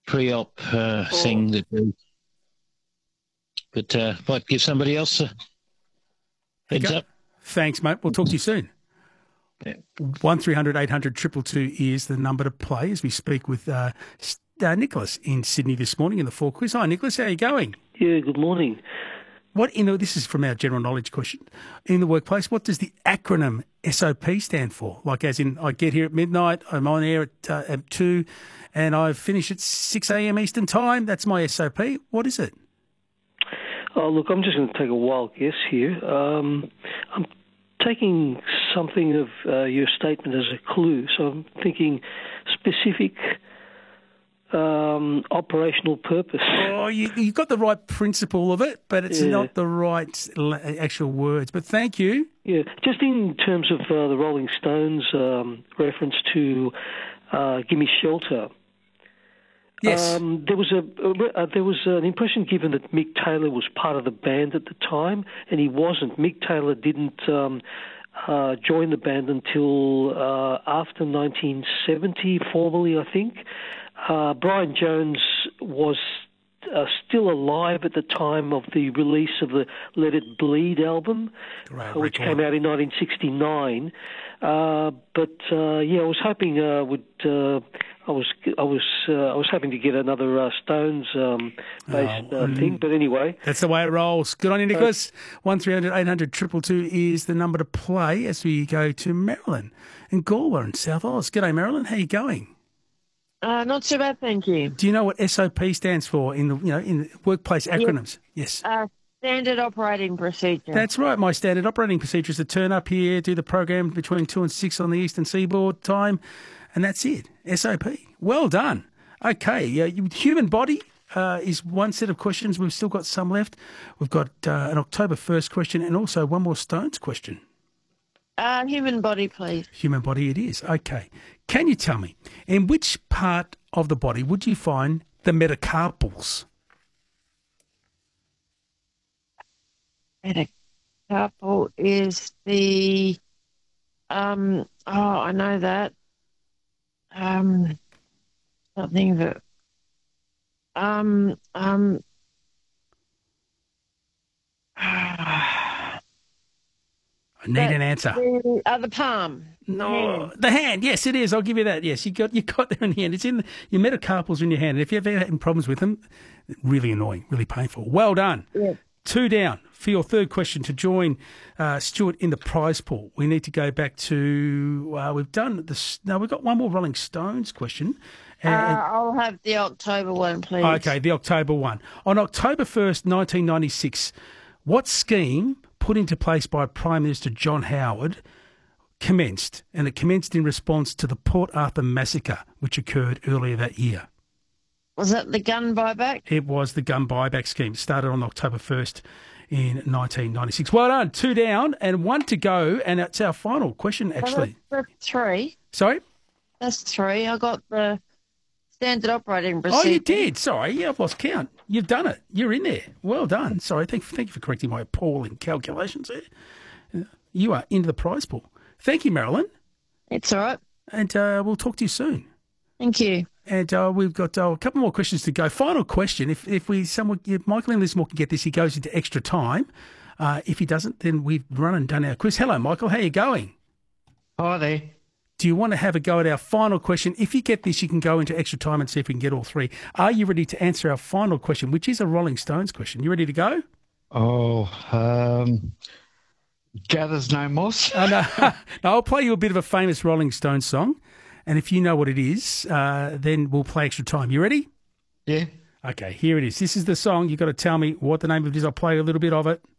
pre-op thing that we... But might give somebody else a heads up. Thanks, mate. We'll talk to you soon. Yeah. 1300 800 222 is the number to play as we speak with Nicholas in Sydney this morning in the 4 quiz. Hi, Nicholas. How are you going? Yeah, good morning. This is from our general knowledge question. In the workplace, what does the acronym SOP stand for? Like as in, I get here at midnight, I'm on air at 2, and I finish at 6 a.m. Eastern Time. That's my SOP. What is it? Oh, look, I'm just going to take a wild guess here. I'm taking something of your statement as a clue, so I'm thinking specific operational purpose. Oh, you've got the right principle of it, but it's not the right actual words. But thank you. Yeah, just in terms of the Rolling Stones reference to Gimme Shelter. Yes. There was an impression given that Mick Taylor was part of the band at the time, and he wasn't. Mick Taylor didn't join the band until after 1970, formally, I think. Brian Jones was still alive at the time of the release of the Let It Bleed album, which came out in 1969. I was hoping I was hoping to get another Stones based thing, but anyway. That's the way it rolls. Good on you, Nicholas. 1300 800 222 is the number to play as we go to Marilyn in Galway in South Oz. G'day, Marilyn. How are you going? Not too bad, thank you. Do you know what SOP stands for in the workplace acronyms? Yes. Standard operating procedure. That's right. My standard operating procedure is to turn up here, do the program between 2 and 6 on the Eastern Seaboard time, and that's it. SOP. Well done. Okay. Human body is one set of questions. We've still got some left. We've got an October 1st question and also one more Stones question. Human body, please. Human body it is. Okay. Can you tell me, in which part of the body would you find the metacarpals? Metacarpal is the... I know that. Something that... I need an answer. The palm. No, the hand. Yes, it is. I'll give you that. Yes, you got there in the hand. It's in your metacarpals in your hand. And if you've ever had problems with them, really annoying, really painful. Well done. Yeah. 2 down for your third question to join Stuart in the prize pool. We need to go back to we've done this. No, we've got one more Rolling Stones question. I'll have the October one, please. Okay, the October one. On October 1st, 1996, what scheme put into place by Prime Minister John Howard commenced, and it commenced in response to the Port Arthur massacre, which occurred earlier that year. Was that the gun buyback? It was the gun buyback scheme. It started on October 1st in 1996. Well done. 2 down and 1 to go, and it's our final question, actually. That's 3. Sorry? That's 3. I got the standard operating procedure. Oh, you did. Sorry. Yeah, I've lost count. You've done it. You're in there. Well done. Sorry. Thank you for correcting my appalling calculations there. You are into the prize pool. Thank you, Marilyn. It's all right. And we'll talk to you soon. Thank you. And we've got a couple more questions to go. Final question. If Michael and Lismore can get this, he goes into extra time. If he doesn't, then we've run and done our quiz. Hello, Michael. How are you going? Hi there. Do you want to have a go at our final question? If you get this, you can go into extra time and see if we can get all 3. Are you ready to answer our final question, which is a Rolling Stones question? You ready to go? Gathers no moss. No, I'll play you a bit of a famous Rolling Stones song, and if you know what it is, then we'll play extra time. You ready? Yeah. Okay, here it is. This is the song. You've got to tell me what the name of it is. I'll play a little bit of it.